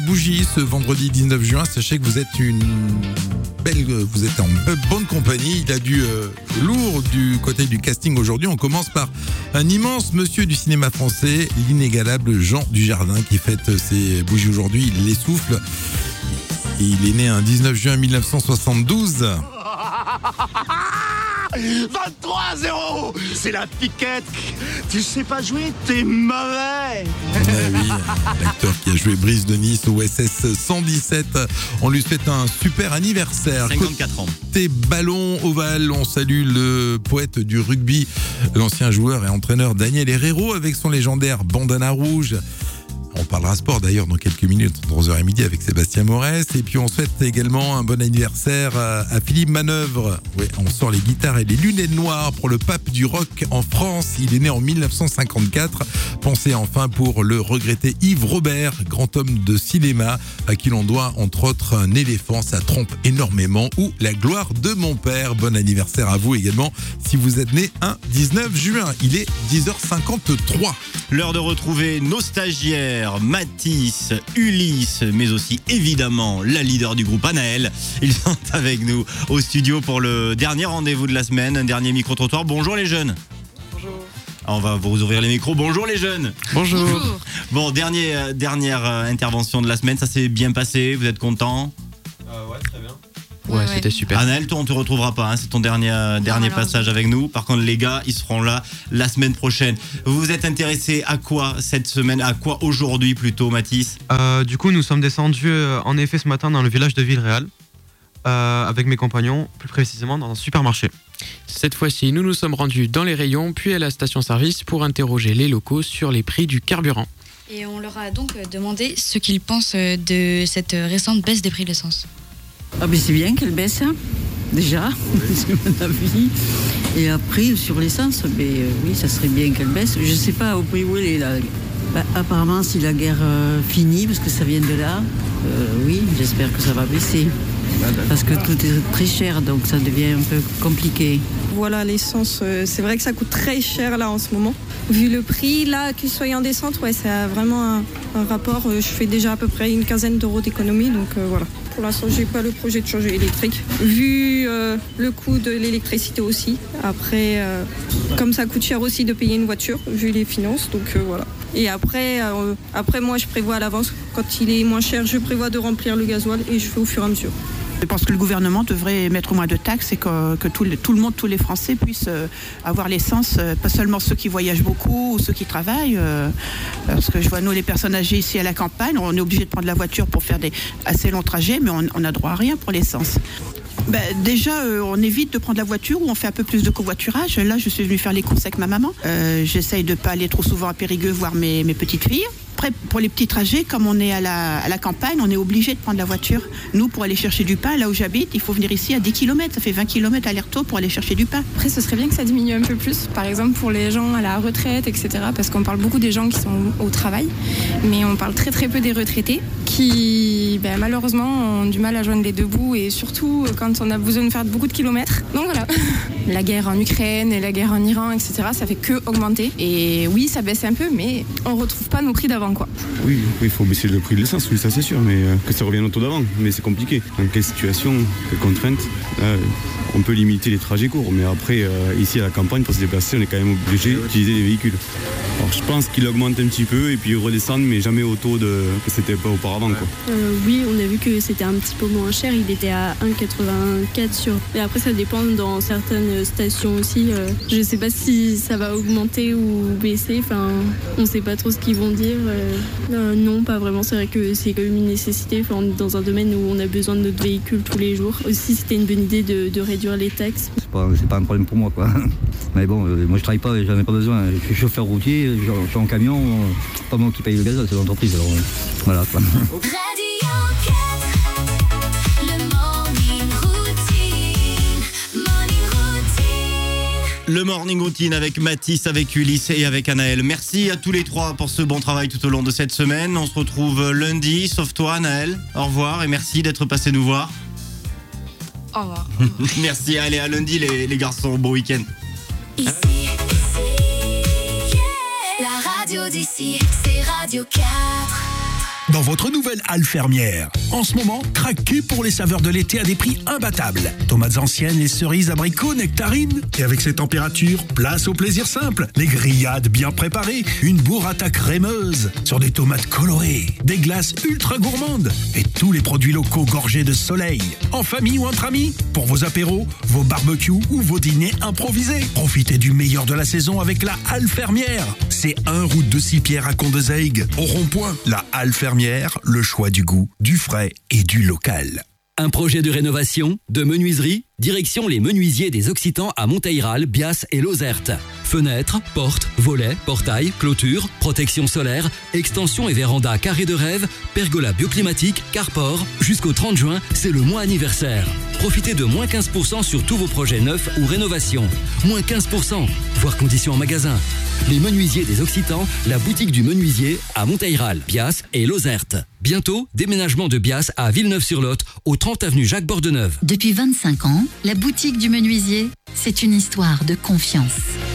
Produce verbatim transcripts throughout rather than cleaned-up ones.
Bougie ce vendredi dix-neuf juin, sachez que vous êtes une belle, vous êtes en bonne compagnie. Il a du euh, lourd du côté du casting aujourd'hui. On commence par un immense monsieur du cinéma français, l'inégalable Jean Dujardin qui fête ses bougies aujourd'hui. Il les souffle. Il est né un dix-neuf juin mille neuf cent soixante-douze. vingt-trois à zéro. C'est la piquette. Tu sais pas jouer, t'es mauvais. Eh oui, l'acteur qui a joué Brice de Nice au S S cent dix-sept. On lui souhaite un super anniversaire. cinquante-quatre ans. Côté ballon ovale, on salue le poète du rugby, l'ancien joueur et entraîneur Daniel Herrero avec son légendaire bandana rouge. On parlera sport d'ailleurs dans quelques minutes, entre onze heures et midi avec Sébastien Morès. Et puis on souhaite également un bon anniversaire à Philippe Manœuvre. Ouais, on sort les guitares et les lunettes noires pour le pape du rock en France. Il est né en mille neuf cent cinquante-quatre. Pensez enfin pour le regretté Yves Robert, grand homme de cinéma, à qui l'on doit entre autres un éléphant, ça trompe énormément, ou La gloire de mon père. Bon anniversaire à vous également si vous êtes né un dix-neuf juin. Il est dix heures cinquante-trois. L'heure de retrouver nos stagiaires, Mathis, Ulysse, mais aussi évidemment la leader du groupe Anaël. Ils sont avec nous au studio pour le dernier rendez-vous de la semaine, un dernier micro-trottoir. Bonjour les jeunes. Bonjour. On va vous ouvrir les micros. Bonjour les jeunes. Bonjour. Bonjour. Bon, dernier, euh, dernière euh, intervention de la semaine, ça s'est bien passé, vous êtes contents? euh, Ouais, très bien. Ouais, ouais, c'était super. Anaël, toi on te retrouvera pas, hein, c'est ton dernier, euh, dernier non, passage avec nous. Par contre les gars, ils seront là la semaine prochaine. Vous vous êtes intéressés à quoi cette semaine? À quoi aujourd'hui plutôt, Mathis? euh, Du coup, nous sommes descendus euh, en effet ce matin dans le village de Villeréal euh, avec mes compagnons, plus précisément dans un supermarché. Cette fois-ci, nous nous sommes rendus dans les rayons puis à la station-service pour interroger les locaux sur les prix du carburant. Et on leur a donc demandé ce qu'ils pensent de cette récente baisse des prix de l'essence. Ah ben c'est bien qu'elle baisse, hein, déjà, c'est mon avis. Et après, sur l'essence, ben, euh, oui, ça serait bien qu'elle baisse. Je ne sais pas au prix où elle est là. Bah, apparemment, si la guerre euh, finit, parce que ça vient de là, euh, oui, j'espère que ça va baisser. Parce que tout est très cher, donc ça devient un peu compliqué. Voilà, l'essence, euh, c'est vrai que ça coûte très cher là en ce moment. Vu le prix, là, qu'il soit en descente, ouais, ça a vraiment un, un rapport. Euh, je fais déjà à peu près une quinzaine d'euros d'économie, donc euh, voilà. Pour l'instant, j'ai pas le projet de changer électrique. Vu euh, le coût de l'électricité aussi. Après, euh, comme ça coûte cher aussi de payer une voiture, vu les finances, donc euh, voilà. Et après, euh, après, moi, je prévois à l'avance. Quand il est moins cher, je prévois de remplir le gasoil et je fais au fur et à mesure. Je pense que le gouvernement devrait mettre moins de taxes et que, que tout, le, tout le monde, tous les Français puissent euh, avoir l'essence, euh, pas seulement ceux qui voyagent beaucoup ou ceux qui travaillent. Euh, parce que je vois, nous, les personnes âgées ici à la campagne, on est obligé de prendre la voiture pour faire des assez longs trajets, mais on n'a droit à rien pour l'essence. Ben, déjà, euh, on évite de prendre la voiture ou on fait un peu plus de covoiturage. Là, je suis venue faire les courses avec ma maman. Euh, j'essaye de ne pas aller trop souvent à Périgueux voir mes, mes petites filles. Après, pour les petits trajets, comme on est à la, à la campagne, on est obligé de prendre la voiture. Nous, pour aller chercher du pain, là où j'habite, il faut venir ici à dix kilomètres. Ça fait vingt kilomètres aller-retour pour aller chercher du pain. Après, ce serait bien que ça diminue un peu plus. Par exemple, pour les gens à la retraite, et cetera. Parce qu'on parle beaucoup des gens qui sont au travail. Mais on parle très très peu des retraités qui, ben, malheureusement, ont du mal à joindre les deux bouts. Et surtout, quand on a besoin de faire beaucoup de kilomètres. Donc voilà. La guerre en Ukraine et la guerre en Iran, et cetera. Ça fait que augmenter. Et oui, ça baisse un peu, mais on retrouve pas nos prix d'avant, quoi. Oui, il faut baisser le prix de l'essence, oui, ça c'est sûr, mais euh, que ça revienne au taux d'avant. Mais c'est compliqué. Dans quelle situation, quelles contraintes là, on peut limiter les trajets courts, mais après, euh, ici à la campagne, pour se déplacer, on est quand même obligé d'utiliser des véhicules. Alors je pense qu'il augmente un petit peu et puis redescend, mais jamais au taux de, que c'était pas auparavant, quoi. Euh, oui, on a vu que c'était un petit peu moins cher, il était à un virgule quatre-vingt-quatre sur... Et après, ça dépend dans certaines stations aussi. Euh, je sais pas si ça va augmenter ou baisser, enfin, on sait pas trop ce qu'ils vont dire. Euh, euh, non, pas vraiment, c'est vrai que c'est quand même une nécessité. Enfin, on est dans un domaine où on a besoin de notre véhicule tous les jours. Aussi, c'était une bonne idée de, de réduire les taxes. C'est pas, c'est pas un problème pour moi, quoi. Mais bon, euh, moi je travaille pas, j'en ai pas besoin. Je suis chauffeur routier, je, je suis en camion, euh, pas moi qui paye le gaz, c'est l'entreprise. Alors euh, voilà, quoi. Le morning routine avec Mathis, avec Ulysse et avec Anaël. Merci à tous les trois pour ce bon travail tout au long de cette semaine. On se retrouve lundi, sauf toi Anaël. Au revoir et merci d'être passé nous voir. Au revoir. Merci, allez à lundi les, les garçons, bon week-end. Ici, ici, yeah. La radio d'ici, c'est Radio quatre. dans votre nouvelle halle fermière. En ce moment, craquez pour les saveurs de l'été à des prix imbattables. Tomates anciennes, les cerises, abricots, nectarines. Et avec ces températures, place au plaisir simple. Les grillades bien préparées, une burrata crémeuse sur des tomates colorées, des glaces ultra gourmandes et tous les produits locaux gorgés de soleil. En famille ou entre amis, pour vos apéros, vos barbecues ou vos dîners improvisés. Profitez du meilleur de la saison avec la halle fermière. C'est un route de Six-Pierres à Condezaygues. Au rond-point, la halle fermière, le choix du goût, du frais et du local. Un projet de rénovation, de menuiserie, direction les menuisiers des Occitans à Monteyral, Bias et Lozerte. Fenêtres, portes, volets, portails, clôtures, protection solaire, extension et véranda carré de rêve, pergola bioclimatique, carport. Jusqu'au trente juin, c'est le mois anniversaire. Profitez de moins quinze pour cent sur tous vos projets neufs ou rénovations. Moins quinze pour cent, voire conditions en magasin. Les menuisiers des Occitans, la boutique du menuisier à Monteyral, Bias et Lozerte. Bientôt, déménagement de Bias à Villeneuve-sur-Lot, au trente avenue Jacques Bordeneuve. Depuis vingt-cinq ans, la boutique du menuisier, c'est une histoire de confiance.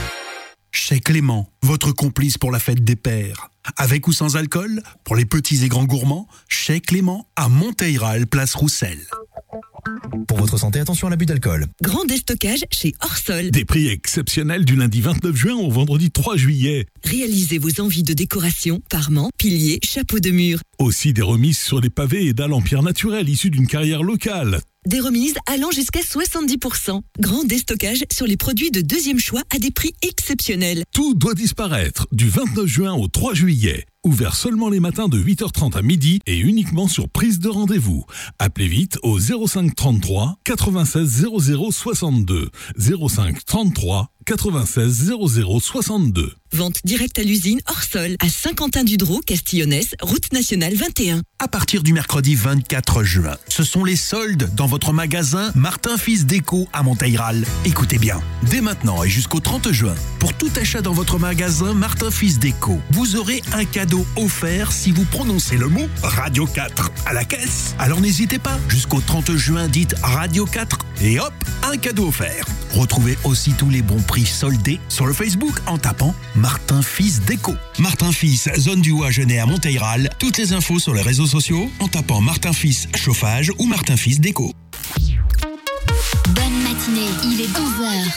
Chez Clément, votre complice pour la fête des pères. Avec ou sans alcool, pour les petits et grands gourmands, chez Clément à Monteyral, place Roussel. Pour votre santé, attention à l'abus d'alcool. Grand déstockage chez Orsol. Des prix exceptionnels du lundi vingt-neuf juin au vendredi trois juillet. Réalisez vos envies de décoration, parements, piliers, chapeaux de mur. Aussi des remises sur les pavés et dalles en pierre naturelle issues d'une carrière locale. Des remises allant jusqu'à soixante-dix pour cent. Grand déstockage sur les produits de deuxième choix à des prix exceptionnels. Tout doit disparaître du vingt-neuf juin au trois juillet. Ouvert seulement les matins de huit heures trente à midi et uniquement sur prise de rendez-vous. Appelez vite au zéro cinq trente-trois quatre-vingt-seize zéro zéro soixante-deux. zéro cinq trente-trois quatre-vingt-seize zéro zéro soixante-deux. Vente directe à l'usine Orsol à Saint-Quentin-du-Drô, Castillonnès, route nationale vingt et un. À partir du mercredi vingt-quatre juin, ce sont les soldes dans votre magasin Martin Fils Déco à Monteyral. Écoutez bien, dès maintenant et jusqu'au trente juin, pour tout achat dans votre magasin Martin Fils Déco, vous aurez un cadeau offert si vous prononcez le mot Radio quatre à la caisse. Alors n'hésitez pas, jusqu'au trente juin, dites Radio quatre et hop, un cadeau offert. Retrouvez aussi tous les bons prix soldés sur le Facebook en tapant Martin Fils Déco. Martin Fils, zone du Haut à Genêt à Monteyral. Toutes les infos sur les réseaux sociaux en tapant Martin Fils Chauffage ou Martin Fils Déco. Bonne matinée, il est onze heures.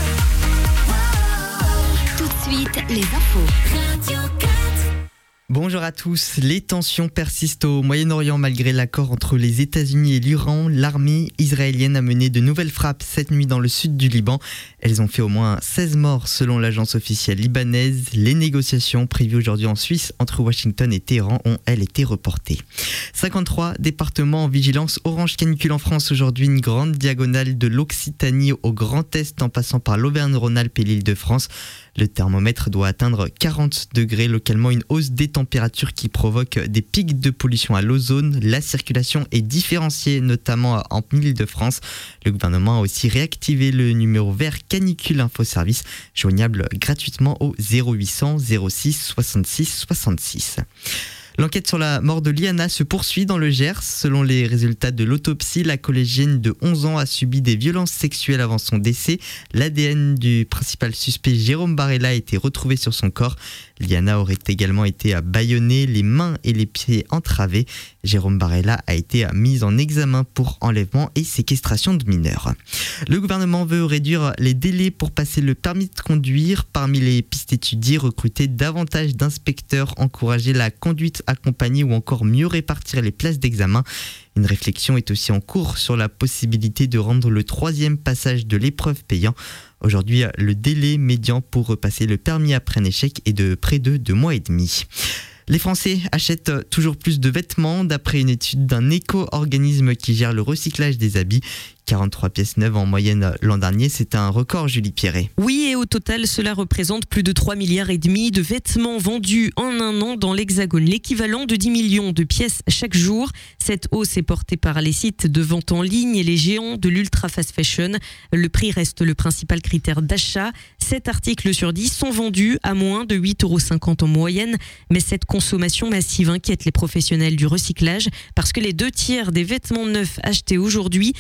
Tout de suite, les infos. Radio quatre. Bonjour à tous. Les tensions persistent au Moyen-Orient malgré l'accord entre les États-Unis et l'Iran. L'armée israélienne a mené de nouvelles frappes cette nuit dans le sud du Liban. Elles ont fait au moins seize morts selon l'agence officielle libanaise. Les négociations prévues aujourd'hui en Suisse entre Washington et Téhéran ont, elles, été reportées. cinquante-trois départements en vigilance orange canicule en France aujourd'hui. Une grande diagonale de l'Occitanie au Grand Est en passant par l'Auvergne-Rhône-Alpes et l'Île-de-France. Le thermomètre doit atteindre quarante degrés. Localement, une hausse des températures qui provoque des pics de pollution à l'ozone. La circulation est différenciée, notamment en Île-de-France. Le gouvernement a aussi réactivé le numéro vert canicule info service, joignable gratuitement au zéro huit cents zéro six soixante-six soixante-six. L'enquête sur la mort de Liana se poursuit dans le Gers. Selon les résultats de l'autopsie, la collégienne de onze ans a subi des violences sexuelles avant son décès. L'A D N du principal suspect Jérôme Barella a été retrouvé sur son corps. Liana aurait également été bâillonnée, les mains et les pieds entravés. Jérôme Barella a été mis en examen pour enlèvement et séquestration de mineurs. Le gouvernement veut réduire les délais pour passer le permis de conduire. Parmi les pistes étudiées, recruter davantage d'inspecteurs, encourager la conduite accompagner ou encore mieux répartir les places d'examen. Une réflexion est aussi en cours sur la possibilité de rendre le troisième passage de l'épreuve payant. Aujourd'hui, le délai médian pour repasser le permis après un échec est de près de deux mois et demi. Les Français achètent toujours plus de vêtements. D'après une étude d'un éco-organisme qui gère le recyclage des habits, quarante-trois pièces neuves en moyenne l'an dernier, c'est un record, Julie Pierret. Oui, et au total, cela représente plus de trois milliards et demi de vêtements vendus en un an dans l'Hexagone, l'équivalent de dix millions de pièces chaque jour. Cette hausse est portée par les sites de vente en ligne et les géants de l'ultra fast fashion. Le prix reste le principal critère d'achat. sept articles sur dix sont vendus à moins de huit euros cinquante en moyenne, mais cette consommation massive inquiète les professionnels du recyclage parce que les deux tiers des vêtements neufs achetés aujourd'hui finiront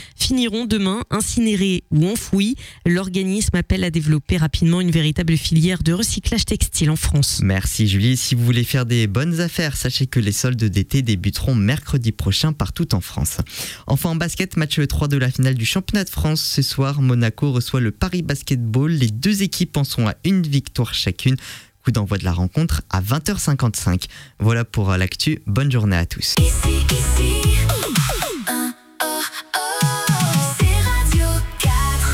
seront demain incinérés ou enfouis. L'organisme appelle à développer rapidement une véritable filière de recyclage textile en France. Merci Julie. Si vous voulez faire des bonnes affaires, sachez que les soldes d'été débuteront mercredi prochain partout en France. Enfin en basket, match trois de la finale du championnat de France. Ce soir, Monaco reçoit le Paris Basketball. Les deux équipes en sont à une victoire chacune. Coup d'envoi de la rencontre à vingt heures cinquante-cinq. Voilà pour l'actu. Bonne journée à tous. Ici, ici. Un, oh, oh, c'est Radio quatre.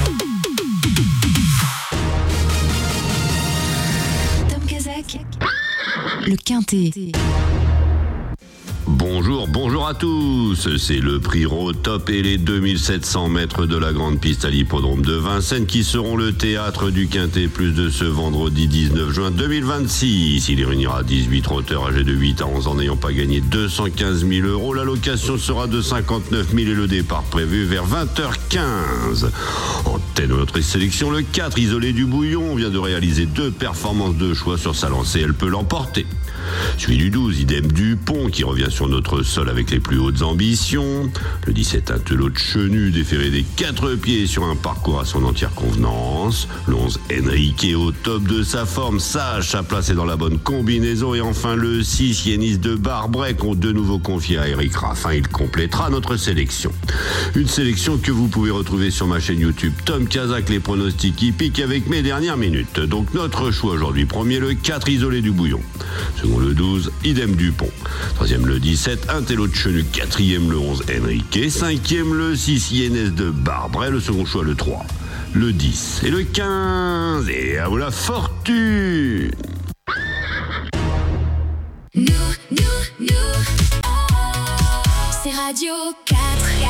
Tom Kazak, le Quintet. Bonjour, bonjour à tous. C'est le prix Road Top et les deux mille sept cents mètres de la grande piste à l'hippodrome de Vincennes qui seront le théâtre du Quintet Plus de ce vendredi dix-neuf juin deux mille vingt-six. Il y réunira dix-huit trotteurs âgés de huit à onze ans n'ayant pas gagné deux cent quinze mille euros. La location sera de cinquante-neuf mille et le départ prévu vers vingt heures quinze. En tête de notre sélection, le quatre Isolé du Bouillon vient de réaliser deux performances de choix sur sa lancée. Elle peut l'emporter. Suivi du douze, Idem Dupont, qui revient sur notre sol avec les plus hautes ambitions. Le dix-sept, Intello de Chenu, déféré des quatre pieds sur un parcours à son entière convenance. Le onze, Enrique, au top de sa forme, sage, sa place est dans la bonne combinaison. Et enfin le six, Yénis de Barbret, qu'on de nouveau confié à Eric Raffin. Il complétera notre sélection. Une sélection que vous pouvez retrouver sur ma chaîne YouTube Tom Kazak, les pronostics hippiques avec mes dernières minutes. Donc notre choix aujourd'hui, premier le quatre, Isolé du Bouillon. Second le douze, Idem Dupont. Troisième le dix-sept, Intello de Chenu. Quatrième le onze, Enrique. Cinquième le six, Yénès de Barbret. Le second choix le trois, le dix et le quinze. Et à vous la fortune. Nous, nous, nous, c'est Radio quatre.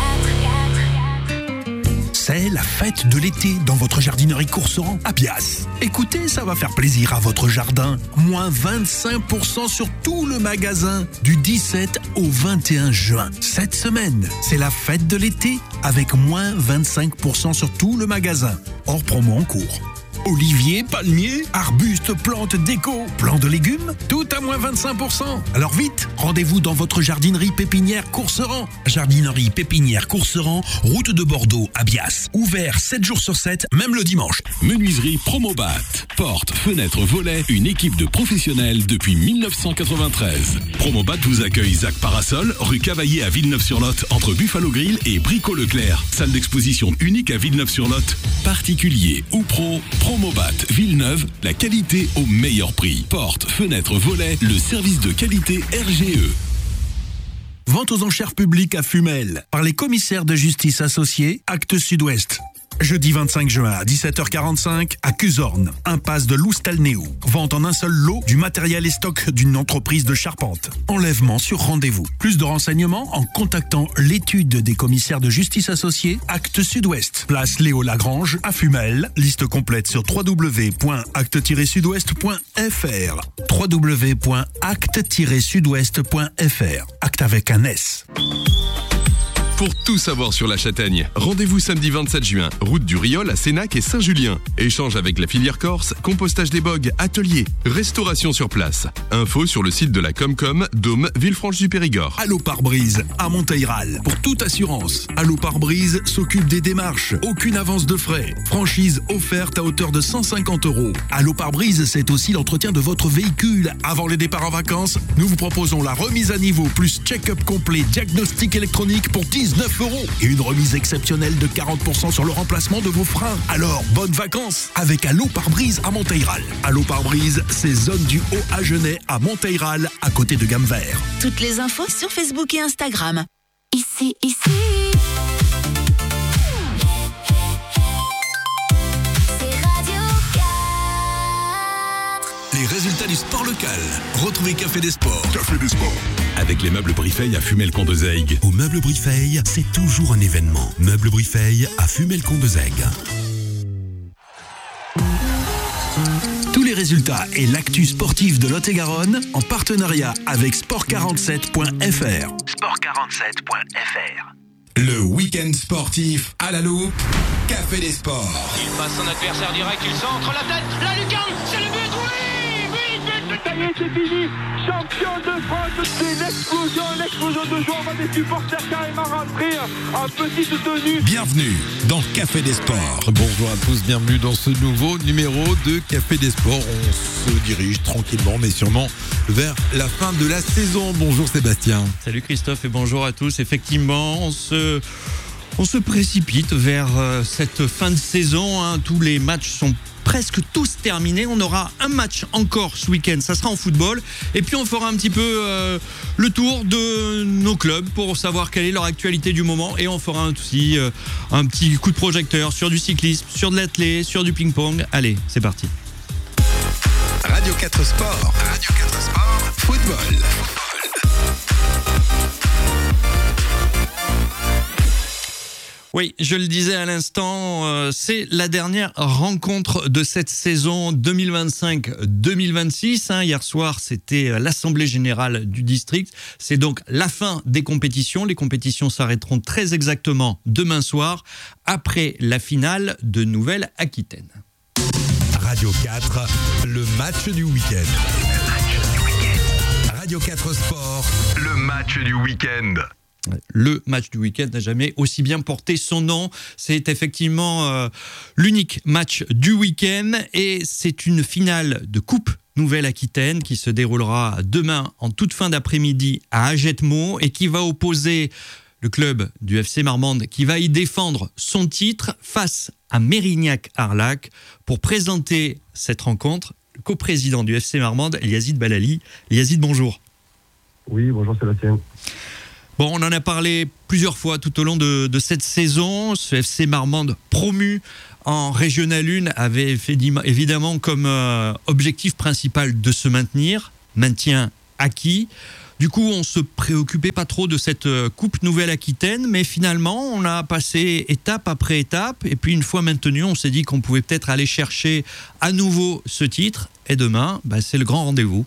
C'est la fête de l'été dans votre jardinerie Courseran à Bias. Écoutez, ça va faire plaisir à votre jardin. Moins vingt-cinq pour cent sur tout le magasin du dix-sept au vingt et un juin. Cette semaine, c'est la fête de l'été avec moins vingt-cinq pour cent sur tout le magasin. Hors promo en cours. Oliviers, palmiers, arbustes, plantes, déco, plants de légumes, tout à moins vingt-cinq pour cent. Alors vite, rendez-vous dans votre jardinerie pépinière Courseran. Jardinerie pépinière Courseran, route de Bordeaux à Bias. Ouvert sept jours sur sept, même le dimanche. Menuiserie Promobat. Portes, fenêtres, volets, une équipe de professionnels depuis mille neuf cent quatre-vingt-treize. Promobat vous accueille Zach Parasol, rue Cavaillé à Villeneuve-sur-Lot, entre Buffalo Grill et Brico Leclerc. Salle d'exposition unique à Villeneuve-sur-Lot. Particulier ou pro, Promobat Villeneuve, la qualité au meilleur prix. Portes, fenêtres, volets, le service de qualité R G E. Vente aux enchères publiques à Fumel par les commissaires de justice associés, Actes Sud-Ouest. Jeudi vingt-cinq juin à dix-sept heures quarante-cinq à Cuzorn, impasse de Loustalnéo. Vente en un seul lot du matériel et stock d'une entreprise de charpente. Enlèvement sur rendez-vous. Plus de renseignements en contactant l'étude des commissaires de justice associés Actes Sud-Ouest. Place Léo Lagrange à Fumel. Liste complète sur w w w point acte tiret sud-ouest point f r. w w w point acte tiret sud-ouest point f r. Acte avec un S. Pour tout savoir sur la châtaigne, rendez-vous samedi vingt-sept juin, route du Riol à Sénac et Saint-Julien. Échange avec la filière corse, compostage des bogues, atelier, restauration sur place. Info sur le site de la Comcom, Dôme, Villefranche-du-Périgord. Allo Pare-Brise à Monteyral. Pour toute assurance, Allo Pare-Brise s'occupe des démarches. Aucune avance de frais. Franchise offerte à hauteur de cent cinquante euros. Allo Pare-Brise, c'est aussi l'entretien de votre véhicule. Avant les départs en vacances, nous vous proposons la remise à niveau plus check-up complet, diagnostic électronique pour dix-neuf euros et une remise exceptionnelle de quarante pour cent sur le remplacement de vos freins. Alors, bonnes vacances avec Allo Pare-Brise à Monteyral. Allo Pare-Brise, c'est zone du Haut-Agenais à Monteyral, à côté de Gamme-Vert. Toutes les infos sur Facebook et Instagram. Ici, ici. Les résultats du sport local. Retrouvez Café des Sports. Café des Sports. Avec les meubles Brifeil à Fumel-Condezègue. Au Meuble Brifeil, c'est toujours un événement. Meuble Brifeil à Fumel-Condezègue. Tous les résultats et l'actu sportif de Lot-et-Garonne en partenariat avec sport quarante-sept point f r. sport quarante-sept point f r. Le week-end sportif à la loupe, Café des Sports. Il passe son adversaire direct, il centre la tête, la lucarne, c'est le but, oui, oui, but, but, ça y est, c'est fini. Champion de France, c'est l'explosion, l'explosion de joie. On va des supporters carrément rentrer en petite tenue. Bienvenue dans Café des Sports. Bonjour à tous, bienvenue dans ce nouveau numéro de Café des Sports. On se dirige tranquillement mais sûrement vers la fin de la saison. Bonjour Sébastien. Salut Christophe et bonjour à tous. Effectivement, on se, on se précipite vers euh, cette fin de saison. Hein. Tous les matchs sont presque tous terminés. On aura un match encore ce week-end, ça sera en football. Et puis on fera un petit peu euh, le tour de nos clubs pour savoir quelle est leur actualité du moment. Et on fera aussi euh, un petit coup de projecteur sur du cyclisme, sur de l'athlé, sur du ping-pong. Allez, c'est parti. Radio quatre Sport. Radio quatre Sport. Football. Oui, je le disais à l'instant, euh, c'est la dernière rencontre de cette saison deux mille vingt-cinq deux mille vingt-six. Hein. Hier soir, c'était l'Assemblée Générale du District. C'est donc la fin des compétitions. Les compétitions s'arrêteront très exactement demain soir, après la finale de Nouvelle-Aquitaine. Radio quatre, le match du week-end. Radio quatre Sport, le match du week-end. Le match du week-end n'a jamais aussi bien porté son nom. C'est effectivement euh, l'unique match du week-end et c'est une finale de Coupe Nouvelle-Aquitaine qui se déroulera demain en toute fin d'après-midi à Agetmo et qui va opposer le club du F C Marmande qui va y défendre son titre face à Mérignac-Arlac. Pour présenter cette rencontre, le coprésident du F C Marmande, Yazid Balali. Yazid, bonjour. Oui, bonjour Sébastien. Bon, on en a parlé plusieurs fois tout au long de, de cette saison. Ce F C Marmande promu en Régional un avait fait évidemment comme euh, objectif principal de se maintenir, maintien acquis. Du coup, on se préoccupait pas trop de cette Coupe Nouvelle-Aquitaine, mais finalement, on a passé étape après étape. Et puis, une fois maintenu, on s'est dit qu'on pouvait peut-être aller chercher à nouveau ce titre. Et demain, bah, c'est le grand rendez-vous.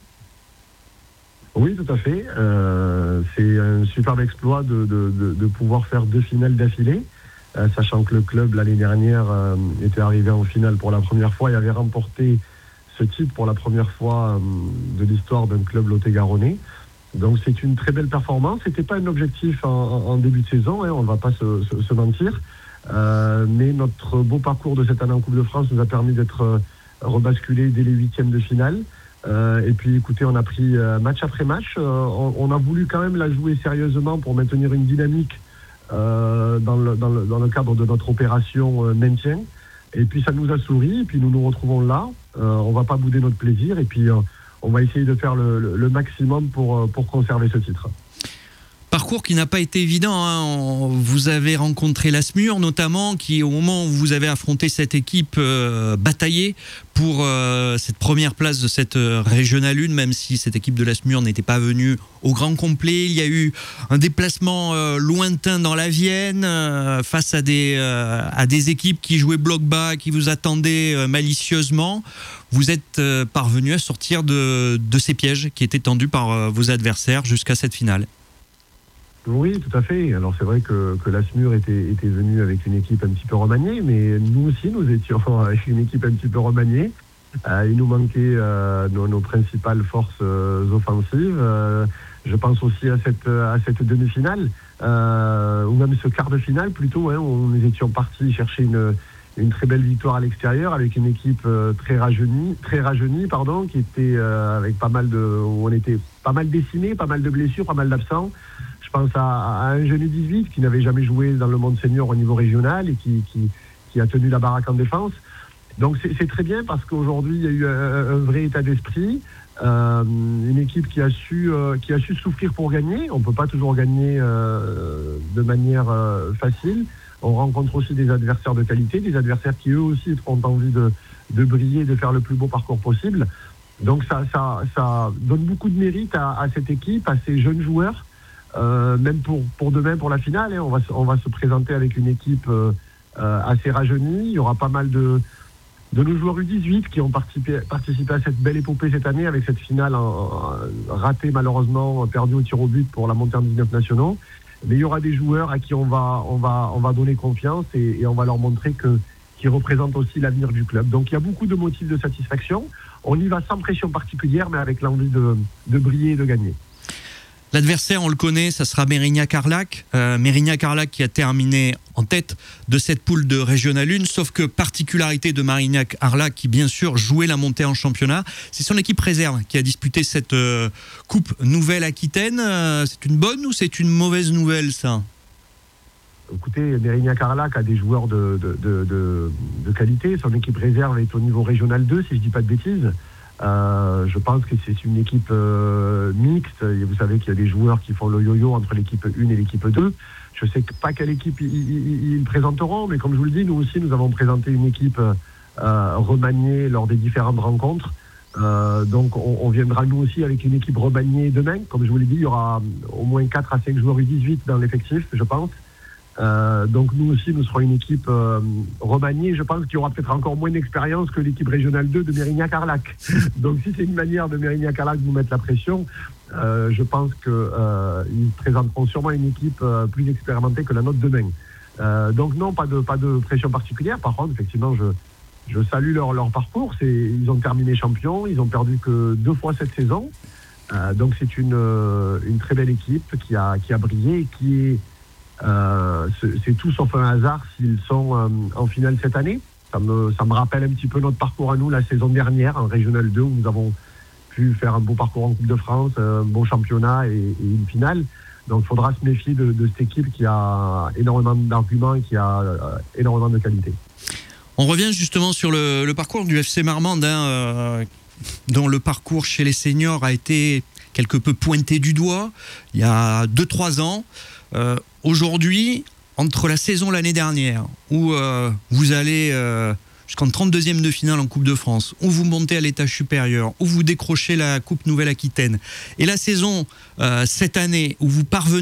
Oui, tout à fait. Euh, c'est un superbe exploit de, de, de, de pouvoir faire deux finales d'affilée, euh, sachant que le club, l'année dernière, euh, était arrivé en finale pour la première fois et avait remporté ce titre pour la première fois euh, de l'histoire d'un club lot-et-garonnais. Donc c'est une très belle performance. C'était pas un objectif en, en début de saison, hein, on ne va pas se, se, se mentir. Euh, mais notre beau parcours de cette année en Coupe de France nous a permis d'être euh, rebasculé dès les huitièmes de finale. Euh, et puis écoutez, on a pris euh, match après match. Euh, on, on a voulu quand même la jouer sérieusement pour maintenir une dynamique euh, dans, le, dans, le, dans le cadre de notre opération euh, maintien. Et puis ça nous a souri, et puis nous nous retrouvons là. Euh, on va pas bouder notre plaisir, et puis euh, on va essayer de faire le, le, le maximum pour, pour conserver ce titre. Parcours qui n'a pas été évident. Hein. Vous avez rencontré l'Asmur notamment, qui au moment où vous avez affronté cette équipe euh, bataillée pour euh, cette première place de cette euh, Régional un, même si cette équipe de l'Asmur n'était pas venue au grand complet. Il y a eu un déplacement euh, lointain dans la Vienne euh, face à des, euh, à des équipes qui jouaient bloc bas, qui vous attendaient euh, malicieusement. Vous êtes euh, parvenu à sortir de, de ces pièges qui étaient tendus par euh, vos adversaires jusqu'à cette finale. Oui, tout à fait. Alors c'est vrai que, que l'Asmur était, était venu avec une équipe un petit peu remaniée, mais nous aussi, nous étions avec une équipe un petit peu remaniée. Euh, il nous manquait euh, nos, nos principales forces euh, offensives. Euh, je pense aussi à cette, à cette demi-finale, euh, ou même ce quart de finale plutôt, hein, où nous étions partis chercher une, une très belle victoire à l'extérieur avec une équipe euh, très rajeunie, très rajeunie pardon, qui était euh, avec pas mal de, où on était pas mal décimés, pas mal de blessures, pas mal d'absents. Je pense à, à un jeune U dix-huit qui n'avait jamais joué dans le monde senior au niveau régional et qui, qui, qui a tenu la baraque en défense. Donc c'est, c'est très bien parce qu'aujourd'hui il y a eu un, un vrai état d'esprit, euh, une équipe qui a su euh, qui a su souffrir pour gagner. On ne peut pas toujours gagner euh, de manière euh, facile. On rencontre aussi des adversaires de qualité, des adversaires qui eux aussi ont envie de, de briller, de faire le plus beau parcours possible. Donc ça, ça, ça donne beaucoup de mérite à, à cette équipe, à ces jeunes joueurs. Euh, même pour, pour demain, pour la finale, hein, on, va, on va se présenter avec une équipe euh, euh, assez rajeunie. Il y aura pas mal de, de nos joueurs U dix-huit qui ont participé, participé à cette belle épopée cette année avec cette finale en, en, ratée malheureusement, perdue au tir au but pour la montée en dix-neuf nationaux. Mais il y aura des joueurs à qui on va, on va, on va donner confiance et, et on va leur montrer que, qu'ils représentent aussi l'avenir du club. Donc il y a beaucoup de motifs de satisfaction. on y va sans pression particulière, mais avec l'envie de, de briller et de gagner. L'adversaire, on le connaît, ça sera Mérignac-Arlac. Euh, Mérignac-Arlac qui a terminé en tête de cette poule de Régional un, sauf que particularité de Mérignac-Arlac qui bien sûr jouait la montée en championnat, c'est son équipe réserve qui a disputé cette euh, Coupe Nouvelle-Aquitaine. Euh, c'est une bonne ou c'est une mauvaise nouvelle ça ? Écoutez, Mérignac-Arlac a des joueurs de, de, de, de, de qualité. Son équipe réserve est au niveau Régional deux, si je ne dis pas de bêtises. Euh, je pense que c'est une équipe euh, mixte. Et vous savez qu'il y a des joueurs qui font le yo-yo entre l'équipe un et l'équipe deux. Je ne sais pas quelle équipe ils, ils, ils présenteront, mais comme je vous le dis, nous aussi, nous avons présenté une équipe euh, remaniée lors des différentes rencontres. Euh, donc on, on viendra nous aussi avec une équipe remaniée demain. Comme je vous l'ai dit, il y aura au moins quatre à cinq joueurs U dix-huit dans l'effectif, je pense. Euh, donc nous aussi, nous serons une équipe euh, remaniée. Je pense qu'il y aura peut-être encore moins d'expérience que l'équipe régionale deux de Mérignac-Arlac. Donc si c'est une manière de Mérignac-Arlac de nous mettre la pression, euh, je pense qu'ils euh, présenteront sûrement une équipe euh, plus expérimentée que la nôtre demain. Euh, donc non, pas de, pas de pression particulière. Par contre, effectivement, je, je salue leur, leur parcours. C'est, ils ont terminé champions, ils ont perdu que deux fois cette saison. Euh, donc c'est une, une très belle équipe qui a, qui a brillé et qui est... Euh, c'est, c'est tout sauf un hasard s'ils sont euh, en finale cette année. Ça me, ça me rappelle un petit peu notre parcours à nous la saison dernière en Régional deux où nous avons pu faire un beau parcours en Coupe de France, un bon championnat et, et une finale. Donc il faudra se méfier de, de cette équipe qui a énormément d'arguments et qui a euh, énormément de qualité. On revient justement sur le, le parcours du F C Marmande, hein, euh, dont le parcours chez les seniors a été quelque peu pointé du doigt il y a deux trois ans. Euh, aujourd'hui, entre la saison l'année dernière, où euh, vous allez euh, jusqu'en trente-deuxième de finale en Coupe de France, où vous montez à l'étage supérieur, où vous décrochez la Coupe Nouvelle-Aquitaine, et la saison euh, cette année, où vous parvenez